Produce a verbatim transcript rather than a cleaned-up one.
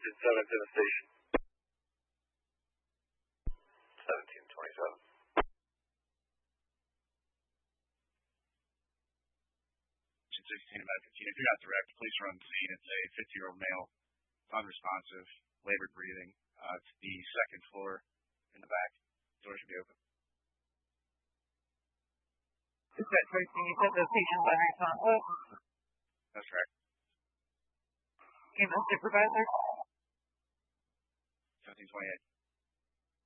Engine seven to the station. seventeen twenty-seven. sixteen about fifteen. If you're not direct, please run the scene. It's a fifty-year-old male, unresponsive, labored breathing. Uh, it's the second floor in the back. Doors should be open. Is that Tracy? You said the patient was responsive? That's right. Came in supervisor? seventeen twenty-eight.